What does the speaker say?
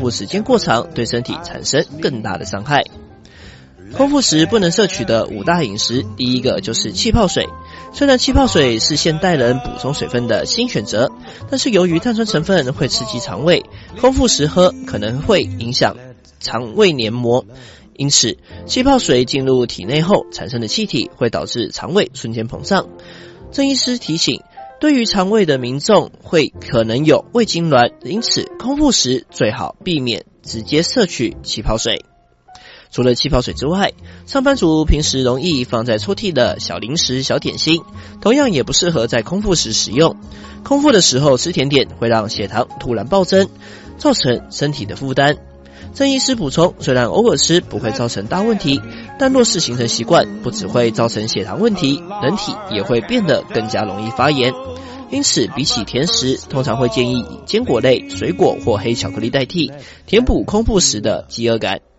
腹时间过长，对身体产生更大的伤害。空腹时不能摄取的5大饮食，第一个就是气泡水。虽然气泡水是现代人补充水分的新选择，但是由于碳酸成分会刺激肠胃，空腹时喝可能会影响肠胃黏膜，因此气泡水进入体内后产生的气体会导致肠胃瞬间膨胀。郑医师提醒，对于肠胃的民众会可能有胃痉挛，因此空腹时最好避免直接摄取气泡水。除了气泡水之外，上班族平时容易放在抽屉的小零食、小点心，同样也不适合在空腹时食用。空腹的时候吃甜点会让血糖突然暴增，造成身体的负担。郑医师补充，虽然偶尔吃不会造成大问题，但若是形成习惯，不只会造成血糖问题，人体也会变得更加容易发炎。因此比起甜食，通常会建议以坚果类、水果或黑巧克力代替，填补空腹时的饥饿感。